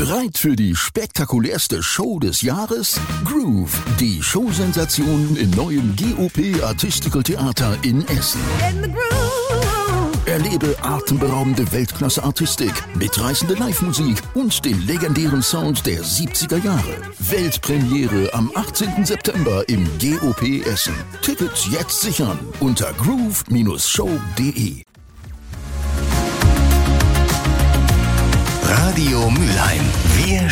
Bereit für die spektakulärste Show des Jahres? Groove, die Showsensation im neuen GOP Artistical Theater in Essen. Erlebe atemberaubende Weltklasse-Artistik, mitreißende Live-Musik und den legendären Sound der 70er Jahre. Weltpremiere am 18. September im GOP Essen. Tickets jetzt sichern unter groove-show.de. Radio Mülheim. Wir